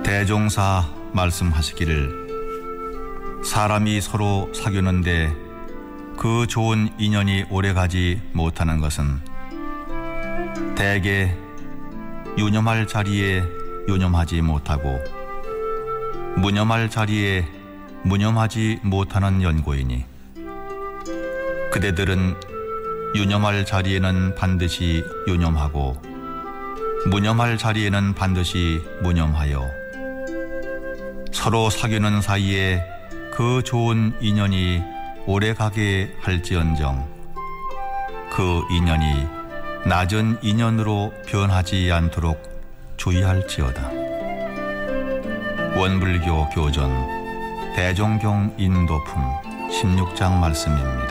대종사 말씀하시기를 사람이 서로 사귀는데 그 좋은 인연이 오래가지 못하는 것은 대개 유념할 자리에 유념하지 못하고 무념할 자리에 무념하지 못하는 연고이니 그대들은 유념할 자리에는 반드시 유념하고 무념할 자리에는 반드시 무념하여 서로 사귀는 사이에 그 좋은 인연이 오래가게 할지언정 그 인연이 낮은 인연으로 변하지 않도록 주의할지어다. 원불교 교전 대종경 인도품 16장 말씀입니다.